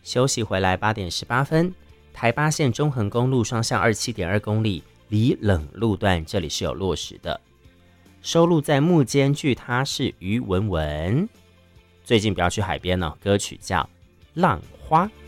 休息回来8:18，台八线中横公路双向27.2公里，离冷路段这里是有落实的。收录在幕间剧，他是于文文。最近不要去海边哦，歌曲叫《浪花》。